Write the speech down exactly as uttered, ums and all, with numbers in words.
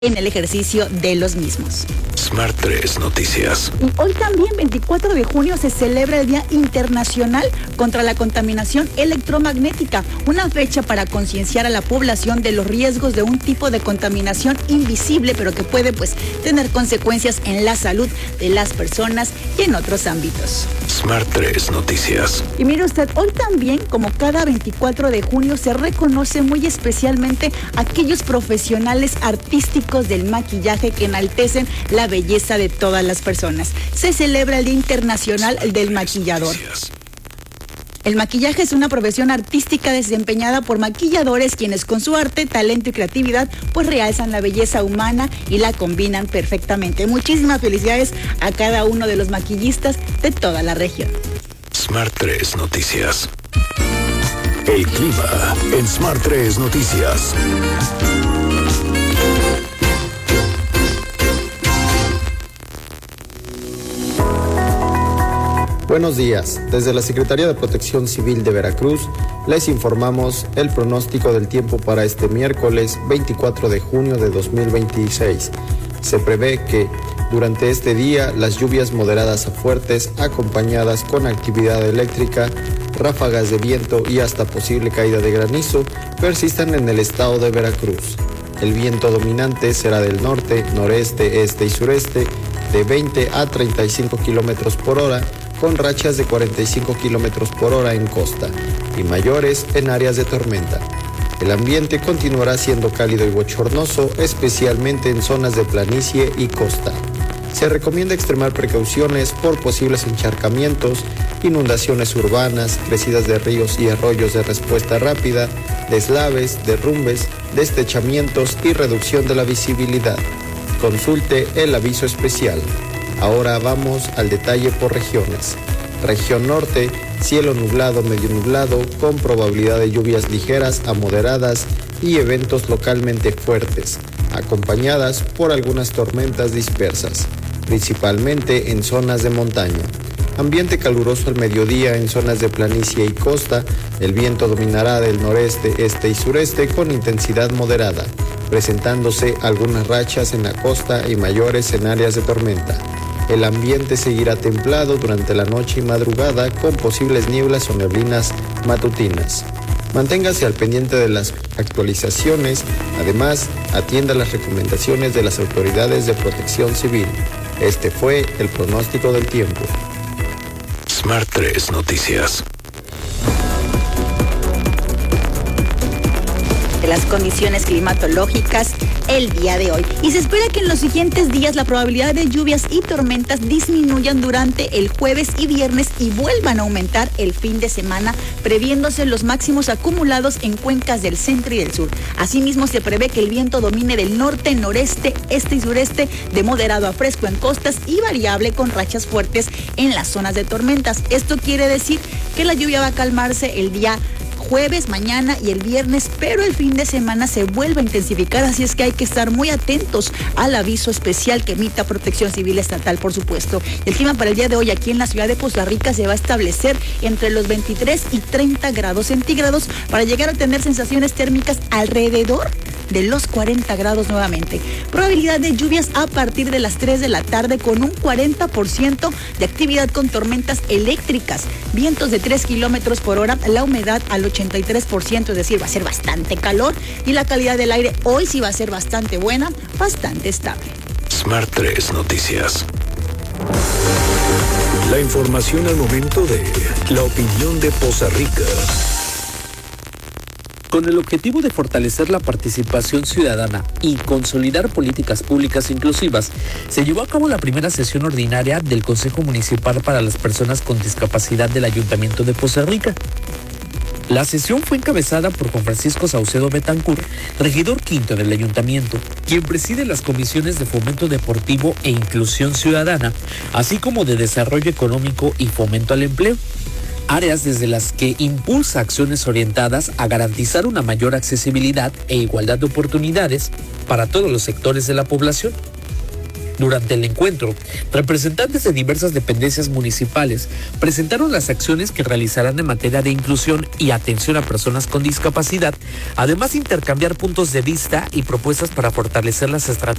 en el ejercicio de los mismos. Smart tres Noticias. Y hoy también, veinticuatro de junio, se celebra el Día Internacional contra la Contaminación Electromagnética, una fecha para concienciar a la población de los riesgos de un tipo de contaminación invisible, pero que puede pues tener consecuencias en la salud de las personas y en otros ámbitos. Smart tres Noticias. Y mire usted, hoy también, como cada veinticuatro de junio, se reconoce muy especialmente a aquellos profesionales artísticos del maquillaje que enaltecen la belleza de todas las personas. Se celebra el Día Internacional del Maquillador. El maquillaje es una profesión artística desempeñada por maquilladores quienes con su arte, talento y creatividad pues realzan la belleza humana y la combinan perfectamente. Muchísimas felicidades a cada uno de los maquillistas de toda la región. Smart tres Noticias. El clima en Smart tres Noticias. Buenos días, desde la Secretaría de Protección Civil de Veracruz les informamos el pronóstico del tiempo para este miércoles veinticuatro de junio de dos mil veintiséis. Se prevé que durante este día las lluvias moderadas a fuertes acompañadas con actividad eléctrica, ráfagas de viento y hasta posible caída de granizo persistan en el estado de Veracruz. El viento dominante será del norte, noreste, este y sureste de veinte a treinta y cinco kilómetros por hora, con rachas de cuarenta y cinco kilómetros por hora en costa y mayores en áreas de tormenta. El ambiente continuará siendo cálido y bochornoso, especialmente en zonas de planicie y costa. Se recomienda extremar precauciones por posibles encharcamientos, inundaciones urbanas, crecidas de ríos y arroyos de respuesta rápida, deslaves, derrumbes, destechamientos y reducción de la visibilidad. Consulte el aviso especial. Ahora vamos al detalle por regiones. Región norte, cielo nublado, medio nublado, con probabilidad de lluvias ligeras a moderadas y eventos localmente fuertes, acompañadas por algunas tormentas dispersas, principalmente en zonas de montaña. Ambiente caluroso al mediodía en zonas de planicie y costa. El viento dominará del noreste, este y sureste con intensidad moderada, presentándose algunas rachas en la costa y mayores en áreas de tormenta. El ambiente seguirá templado durante la noche y madrugada con posibles nieblas o neblinas matutinas. Manténgase al pendiente de las actualizaciones, además atienda las recomendaciones de las autoridades de protección civil. Este fue el pronóstico del tiempo. Smart tres Noticias. De las condiciones climatológicas el día de hoy. Y se espera que en los siguientes días la probabilidad de lluvias y tormentas disminuyan durante el jueves y viernes y vuelvan a aumentar el fin de semana, previéndose los máximos acumulados en cuencas del centro y del sur. Asimismo, se prevé que el viento domine del norte, noreste, este y sureste, de moderado a fresco en costas y variable con rachas fuertes en las zonas de tormentas. Esto quiere decir que la lluvia va a calmarse el día jueves, mañana y el viernes, pero el fin de semana se vuelve a intensificar, así es que hay que estar muy atentos al aviso especial que emita Protección Civil Estatal, por supuesto. El clima para el día de hoy aquí en la ciudad de Poza Rica se va a establecer entre los veintitrés y treinta grados centígrados para llegar a tener sensaciones térmicas alrededor de los cuarenta grados nuevamente. Probabilidad de lluvias a partir de las tres de la tarde con un cuarenta por ciento de actividad con tormentas eléctricas, vientos de tres kilómetros por hora, la humedad al ochenta y tres por ciento, es decir, va a ser bastante calor y la calidad del aire hoy sí va a ser bastante buena, bastante estable. Smart tres Noticias. La información al momento de la opinión de Poza Rica. Con el objetivo de fortalecer la participación ciudadana y consolidar políticas públicas inclusivas, se llevó a cabo la primera sesión ordinaria del Consejo Municipal para las Personas con Discapacidad del Ayuntamiento de Poza Rica. La sesión fue encabezada por Juan Francisco Saucedo Betancourt, regidor quinto del Ayuntamiento, quien preside las comisiones de Fomento Deportivo e Inclusión Ciudadana, así como de Desarrollo Económico y Fomento al Empleo, áreas desde las que impulsa acciones orientadas a garantizar una mayor accesibilidad e igualdad de oportunidades para todos los sectores de la población. Durante el encuentro, representantes de diversas dependencias municipales presentaron las acciones que realizarán en materia de inclusión y atención a personas con discapacidad, además de intercambiar puntos de vista y propuestas para fortalecer las estrategias